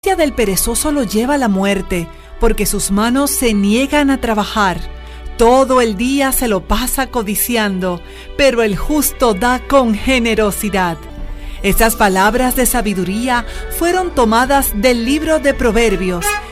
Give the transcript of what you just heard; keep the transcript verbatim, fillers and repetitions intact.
La del perezoso lo lleva a la muerte, porque sus manos se niegan a trabajar. Todo el día se lo pasa codiciando, pero el justo da con generosidad. Estas palabras de sabiduría fueron tomadas del libro de Proverbios